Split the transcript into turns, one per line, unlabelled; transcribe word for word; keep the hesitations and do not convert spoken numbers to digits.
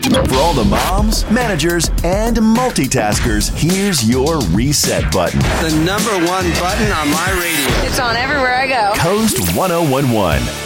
For all the moms, managers, and multitaskers, here's your reset button.
The number one button on my radio.
It's on everywhere I go.
Coast ten eleven.